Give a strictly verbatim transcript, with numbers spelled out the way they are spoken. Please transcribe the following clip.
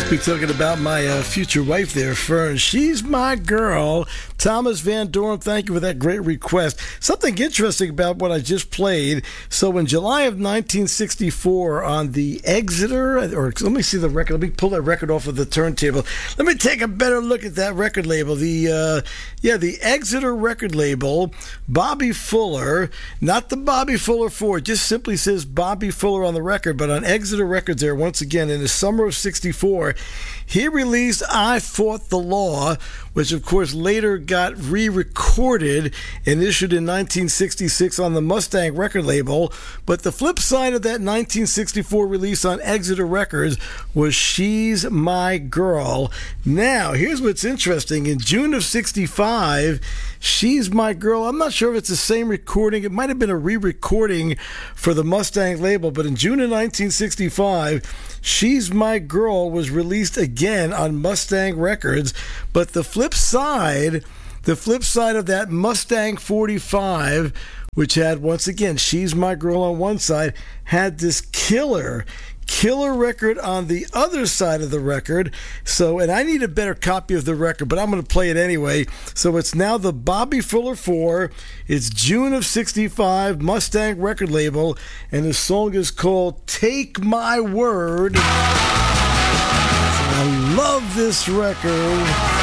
We're talking about my uh, future wife there, Fern. She's my girl. Thomas Van Doren, thank you for that great request. Something interesting about what I just played. So in July of nineteen sixty-four on the Exeter, or let me see the record. Let me pull that record off of the turntable. Let me take a better look at that record label. The, uh, yeah, the Exeter record label, Bobby Fuller, not the Bobby Fuller four, it just simply says Bobby Fuller on the record, but on Exeter Records there, once again, in the summer of sixty-four, he released I Fought the Law, which of course later got re-recorded and issued in nineteen sixty-six on the Mustang record label. But the flip side of that nineteen sixty-four release on Exeter Records was She's My Girl. Now, here's what's interesting. In June of sixty-five, She's My Girl, I'm not sure if it's the same recording. It might have been a re-recording for the Mustang label, but in June of nineteen sixty-five, She's My Girl was released again on Mustang Records. But the flip side, the flip side of that Mustang forty-five, which had, once again, She's My Girl on one side, had this killer Killer record on the other side of the record. So, and I need a better copy of the record, but I'm going to play it anyway. So it's now the Bobby Fuller four. It's June of sixty-five, Mustang record label, and the song is called Take My Word. I love this record.